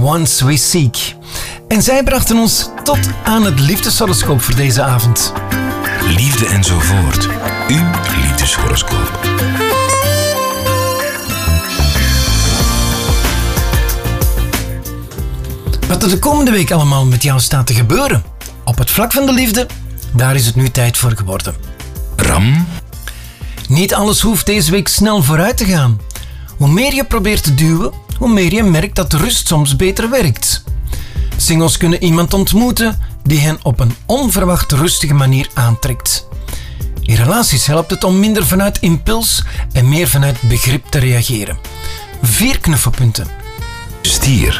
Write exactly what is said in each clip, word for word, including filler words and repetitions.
Ones We Seek. En zij brachten ons tot aan het liefdeshoroscoop voor deze avond. Liefde enzovoort. Uw liefdeshoroscoop. Wat er de komende week allemaal met jou staat te gebeuren. Op het vlak van de liefde, daar is het nu tijd voor geworden. Ram. Niet alles hoeft deze week snel vooruit te gaan. Hoe meer je probeert te duwen, hoe meer je merkt dat rust soms beter werkt. Singles kunnen iemand ontmoeten die hen op een onverwacht rustige manier aantrekt. In relaties helpt het om minder vanuit impuls en meer vanuit begrip te reageren. Vier knuffelpunten. Stier.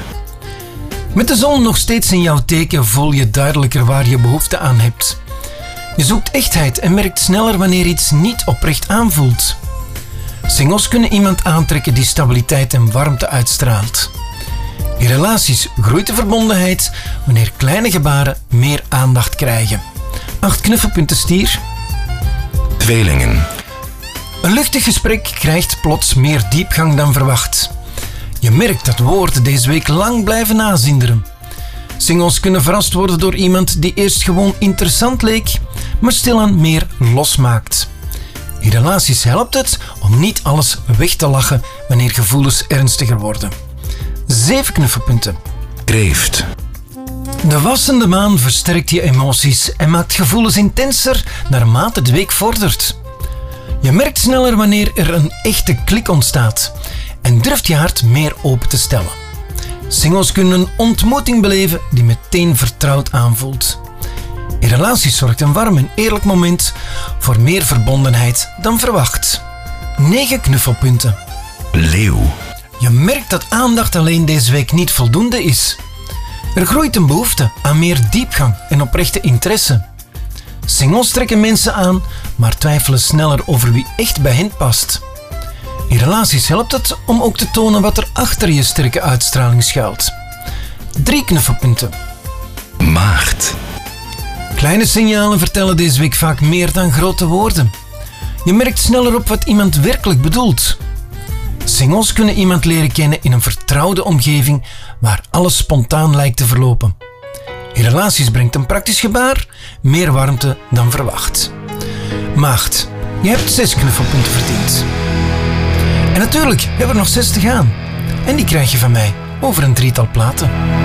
Met de zon nog steeds in jouw teken voel je duidelijker waar je behoefte aan hebt. Je zoekt echtheid en merkt sneller wanneer iets niet oprecht aanvoelt. Singles kunnen iemand aantrekken die stabiliteit en warmte uitstraalt. In relaties groeit de verbondenheid wanneer kleine gebaren meer aandacht krijgen. Acht knuffelpunten, stier. Tweelingen. Een luchtig gesprek krijgt plots meer diepgang dan verwacht. Je merkt dat woorden deze week lang blijven nazinderen. Singles kunnen verrast worden door iemand die eerst gewoon interessant leek, maar stilaan meer losmaakt. In relaties helpt het om niet alles weg te lachen wanneer gevoelens ernstiger worden. Zeven knuffelpunten. Kreeft. De wassende maan versterkt je emoties en maakt gevoelens intenser naarmate de week vordert. Je merkt sneller wanneer er een echte klik ontstaat en durft je hart meer open te stellen. Singles kunnen een ontmoeting beleven die meteen vertrouwd aanvoelt. In relaties zorgt een warm en eerlijk moment voor meer verbondenheid dan verwacht. Negen knuffelpunten. Leeuw. Je merkt dat aandacht alleen deze week niet voldoende is. Er groeit een behoefte aan meer diepgang en oprechte interesse. Singles trekken mensen aan, maar twijfelen sneller over wie echt bij hen past. In relaties helpt het om ook te tonen wat er achter je sterke uitstraling schuilt. Drie knuffelpunten. Maagd. Kleine signalen vertellen deze week vaak meer dan grote woorden. Je merkt sneller op wat iemand werkelijk bedoelt. Singles kunnen iemand leren kennen in een vertrouwde omgeving waar alles spontaan lijkt te verlopen. In relaties brengt een praktisch gebaar meer warmte dan verwacht. Maagd, je hebt zes knuffelpunten verdiend. En natuurlijk hebben we er nog zes te gaan. En die krijg je van mij over een drietal platen.